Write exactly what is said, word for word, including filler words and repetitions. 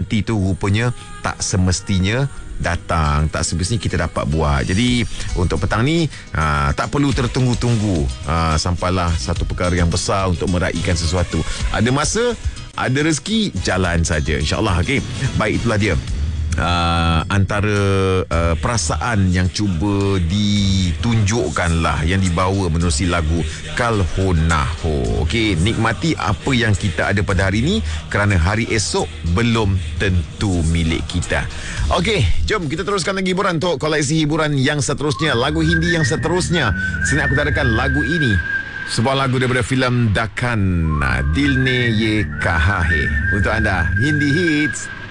nanti tu rupanya tak semestinya datang, tak semestinya kita dapat buat. Jadi untuk petang ni aa, tak perlu tertunggu-tunggu aa, sampailah satu perkara yang besar untuk meraihkan sesuatu. Ada masa, ada rezeki, jalan saja, insyaAllah. Okay, baik, itulah dia Uh, antara uh, perasaan yang cuba ditunjukkanlah, yang dibawa menerusi lagu Kalhonaho. Okey, nikmati apa yang kita ada pada hari ini, kerana hari esok belum tentu milik kita. Okey, jom kita teruskan lagi hiburan untuk koleksi hiburan yang seterusnya, lagu Hindi yang seterusnya. Sini aku tadakan lagu ini, sebuah lagu daripada filem Dakan, Dil Ne Ye Kaha Hai, untuk anda, Hindi Hits.